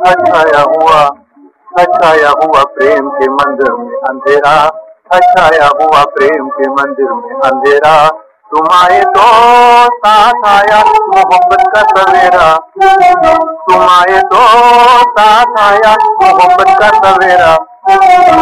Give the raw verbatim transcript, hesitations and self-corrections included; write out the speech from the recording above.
छाया हुआ छाया हुआ प्रेम के मंदिर में अंधेरा, छाया हुआ प्रेम के मंदिर में अंधेरा। तुम आए तो साथ आया मोहब्बत का सवेरा, तुम आए तो साथ आया मोहब्बत का सवेरा।